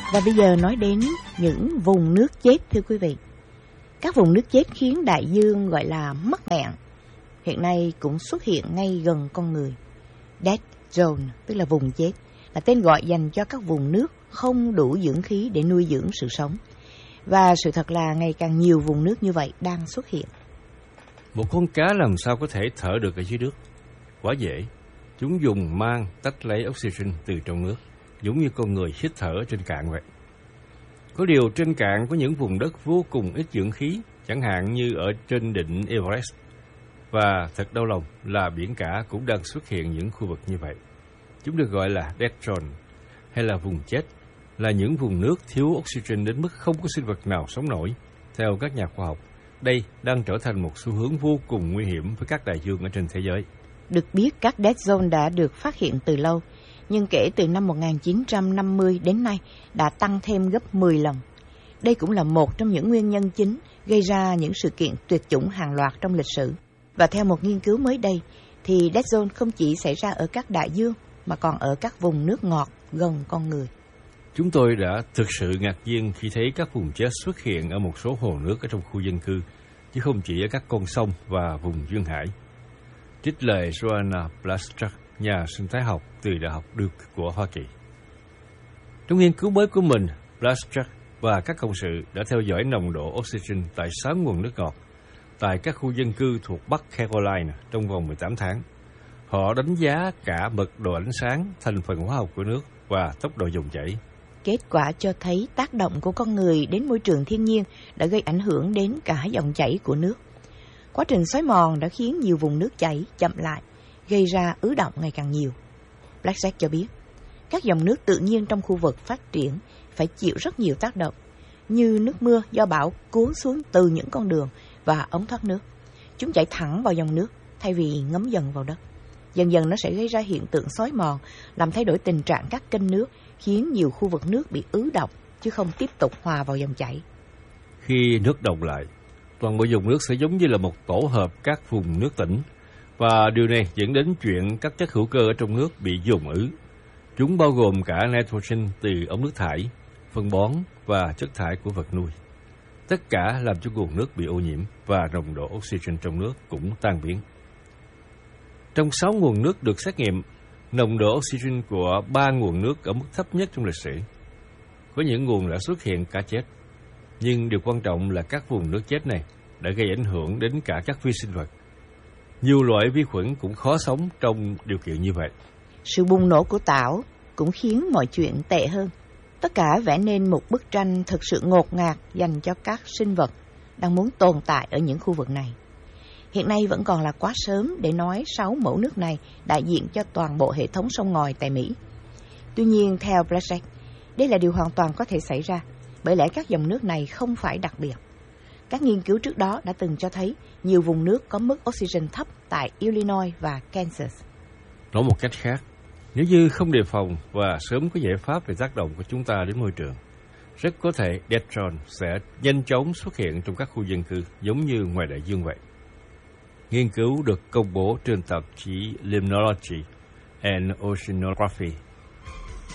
Và bây giờ nói đến những vùng nước chết thưa quý vị. Các vùng nước chết khiến đại dương gọi là mắc nghẹn hiện nay cũng xuất hiện ngay gần con người. Dead Zone, tức là vùng chết, là tên gọi dành cho các vùng nước không đủ dưỡng khí để nuôi dưỡng sự sống. Và sự thật là ngày càng nhiều vùng nước như vậy đang xuất hiện. Một con cá làm sao có thể thở được ở dưới nước? Quá dễ. Chúng dùng mang tách lấy oxygen từ trong nước, giống như con người hít thở trên cạn vậy. Có điều trên cạn có những vùng đất vô cùng ít dưỡng khí, chẳng hạn như ở trên đỉnh Everest. Và thật đau lòng là biển cả cũng đang xuất hiện những khu vực như vậy. Chúng được gọi là dead zone, hay là vùng chết, là những vùng nước thiếu oxygen đến mức không có sinh vật nào sống nổi. Theo các nhà khoa học, đây đang trở thành một xu hướng vô cùng nguy hiểm với các đại dương ở trên thế giới. Được biết các dead zone đã được phát hiện từ lâu, nhưng kể từ năm 1950 đến nay đã tăng thêm gấp 10 lần. Đây cũng là một trong những nguyên nhân chính gây ra những sự kiện tuyệt chủng hàng loạt trong lịch sử. Và theo một nghiên cứu mới đây, thì dead zone không chỉ xảy ra ở các đại dương, mà còn ở các vùng nước ngọt gần con người. Chúng tôi đã thực sự ngạc nhiên khi thấy các vùng chết xuất hiện ở một số hồ nước ở trong khu dân cư, chứ không chỉ ở các con sông và vùng duyên hải. Trích lời Joanna Plastruck, nhà sinh thái học từ Đại học Duke của Hoa Kỳ. Trong nghiên cứu mới của mình, Plastruck và các cộng sự đã theo dõi nồng độ oxygen tại 6 nguồn nước ngọt tại các khu dân cư thuộc Bắc Carolina trong vòng 18 tháng. Họ đánh giá cả mật độ ánh sáng, thành phần hóa học của nước và tốc độ dòng chảy. Kết quả cho thấy tác động của con người đến môi trường thiên nhiên đã gây ảnh hưởng đến cả dòng chảy của nước. Quá trình xói mòn đã khiến nhiều vùng nước chảy chậm lại, gây ra ứ đọng ngày càng nhiều. Plastruck cho biết, các dòng nước tự nhiên trong khu vực phát triển phải chịu rất nhiều tác động, như nước mưa do bão cuốn xuống từ những con đường và ống thoát nước. Chúng chảy thẳng vào dòng nước thay vì ngấm dần vào đất. Dần dần nó sẽ gây ra hiện tượng xói mòn, làm thay đổi tình trạng các kênh nước, khiến nhiều khu vực nước bị ứ đọng chứ không tiếp tục hòa vào dòng chảy. Khi nước đọng lại, toàn bộ dòng nước sẽ giống như là một tổ hợp các vùng nước tỉnh, và điều này dẫn đến chuyện các chất hữu cơ ở trong nước bị dồn ứ. Chúng bao gồm cả nitrogen từ ống nước thải, phân bón và chất thải của vật nuôi. Tất cả làm cho nguồn nước bị ô nhiễm và nồng độ oxygen trong nước cũng tan biến. Trong 6 nguồn nước được xét nghiệm, nồng độ oxygen của 3 nguồn nước ở mức thấp nhất trong lịch sử. Có những nguồn đã xuất hiện cá chết, nhưng điều quan trọng là các vùng nước chết này đã gây ảnh hưởng đến cả các vi sinh vật. Nhiều loại vi khuẩn cũng khó sống trong điều kiện như vậy. Sự bùng nổ của tảo cũng khiến mọi chuyện tệ hơn. Tất cả vẽ nên một bức tranh thực sự ngột ngạt dành cho các sinh vật đang muốn tồn tại ở những khu vực này. Hiện nay vẫn còn là quá sớm để nói 6 mẫu nước này đại diện cho toàn bộ hệ thống sông ngòi tại Mỹ. Tuy nhiên, theo Plastruck, đây là điều hoàn toàn có thể xảy ra, bởi lẽ các dòng nước này không phải đặc biệt. Các nghiên cứu trước đó đã từng cho thấy nhiều vùng nước có mức oxygen thấp tại Illinois và Kansas. Nói một cách khác, nếu như không đề phòng và sớm có giải pháp về tác động của chúng ta đến môi trường, rất có thể dead zone sẽ nhanh chóng xuất hiện trong các khu dân cư giống như ngoài đại dương vậy. Nghiên cứu được công bố trên tạp chí Limnology and Oceanography